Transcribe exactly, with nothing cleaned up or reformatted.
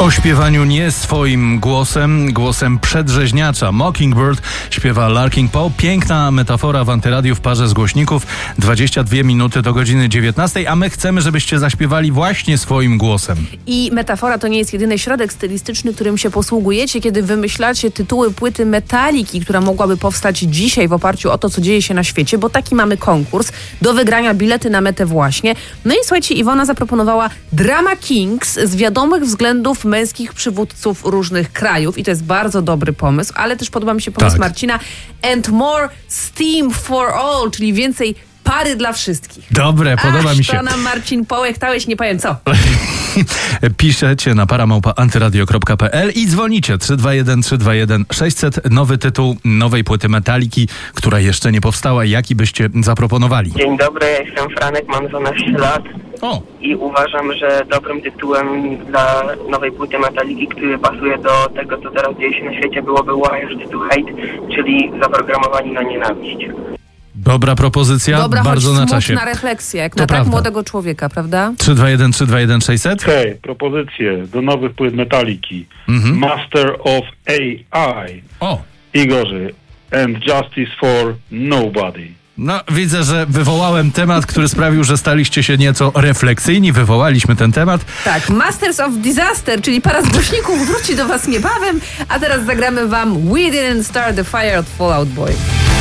O śpiewaniu nie swoim głosem, głosem przedrzeźniacza Mockingbird śpiewa Larkin Poe. Piękna metafora w Antyradiu w parze z głośników. dwadzieścia dwie minuty do godziny dziewiętnastej, a my chcemy, żebyście zaśpiewali właśnie swoim głosem. I metafora to nie jest jedyny środek stylistyczny, którym się posługujecie, kiedy wymyślacie tytuły płyty Metaliki, która mogłaby powstać dzisiaj w oparciu o to, co dzieje się na świecie, bo taki mamy konkurs. Do wygrania bilety na metę właśnie. No i słuchajcie, Iwona zaproponowała Drama Kings z wiadomych względów męskich przywódców różnych krajów i to jest bardzo dobry pomysł, ale też podoba mi się pomysł tak. Marcina And More Steam for All, czyli więcej pary dla wszystkich. Dobre, podoba Ach, mi się. to nam Marcin połechtałeś, nie powiem co. Piszecie na paramałpa antyradio kropka pe el i dzwonicie trzy dwa jeden trzy dwa jeden sześćset. Nowy tytuł nowej płyty Metaliki, która jeszcze nie powstała. Jaki byście zaproponowali? Dzień dobry, ja jestem Franek, mam dwanaście lat O. i uważam, że dobrym tytułem dla nowej płyty Metaliki, który pasuje do tego, co teraz dzieje się na świecie, byłoby Wired to Hate, czyli zaprogramowani na nienawiść. Dobra propozycja, Dobra, bardzo choć na czasie. smutna refleksja, jak To na tak prawda. młodego człowieka, prawda? trzy dwa jeden trzy dwa jeden sześćset. Hej, propozycje do nowych płyt Metaliki. Mhm. Master of A I. O, Igorze. And Justice for Nobody. no widzę, że wywołałem temat, który sprawił, że staliście się nieco refleksyjni. Wywołaliśmy ten temat. Tak, Masters of Disaster, czyli para z głośników wróci do was niebawem, a teraz zagramy wam We Didn't Start the Fire od Fall Out Boy.